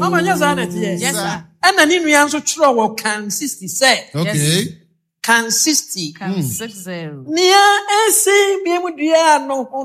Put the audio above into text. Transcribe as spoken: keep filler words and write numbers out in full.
Mama, yes, yes, yes, sir. And then we answer true can sixty say. Okay. Can sixty. Can six zero. Near A C, be able to no